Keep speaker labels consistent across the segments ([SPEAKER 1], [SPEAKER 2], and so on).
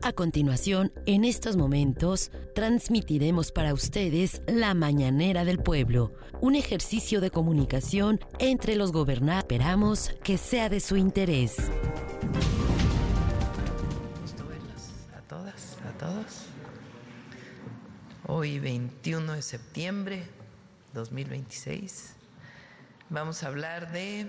[SPEAKER 1] A continuación, en estos momentos, transmitiremos para ustedes La Mañanera del Pueblo, un ejercicio de comunicación entre los gobernados. Esperamos que sea de su interés.
[SPEAKER 2] Gusto verlos a todas, a todos. Hoy 21 de septiembre 2026 vamos a hablar de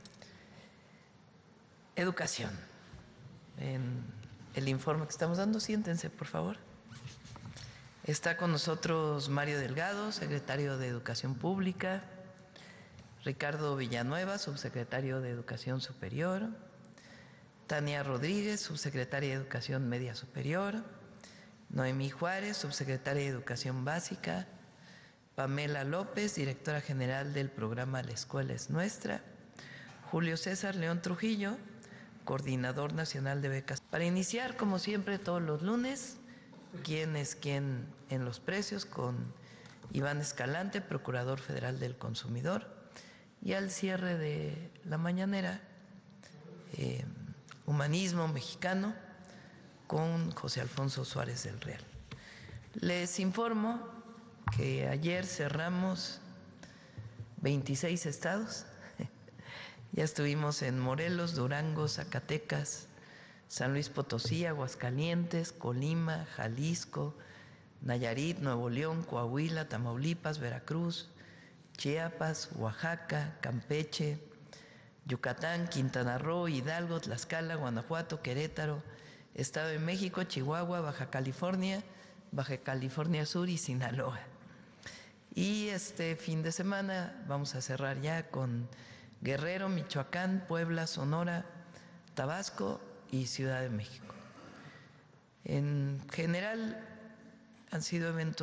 [SPEAKER 2] educación. En el informe que estamos dando, siéntense por favor. Está con nosotros Mario Delgado, secretario de Educación Pública, Ricardo Villanueva, subsecretario de Educación Superior, Tania Rodríguez, subsecretaria de Educación Media Superior, Noemí Juárez, subsecretaria de Educación Básica, Pamela López, directora general del programa La Escuela es Nuestra, Julio César León Trujillo, coordinador nacional de becas. Para iniciar, como siempre, todos los lunes, quién es quién en los precios con Iván Escalante, procurador federal del consumidor, y al cierre de la mañanera, Humanismo Mexicano con José Alfonso Suárez del Real. Les informo que ayer cerramos 26 estados. Ya estuvimos en Morelos, Durango, Zacatecas, San Luis Potosí, Aguascalientes, Colima, Jalisco, Nayarit, Nuevo León, Coahuila, Tamaulipas, Veracruz, Chiapas, Oaxaca, Campeche, Yucatán, Quintana Roo, Hidalgo, Tlaxcala, Guanajuato, Querétaro, Estado de México, Chihuahua, Baja California Sur y Sinaloa. Y este fin de semana vamos a cerrar ya con Guerrero, Michoacán, Puebla, Sonora, Tabasco y Ciudad de México. En general han sido eventos